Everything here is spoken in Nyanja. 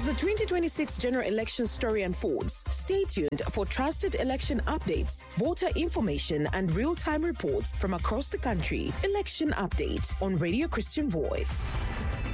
As the 2026 general election story unfolds, stay tuned for trusted election updates, voter information, and real-time reports from across the country. Election Update on Radio Christian Voice.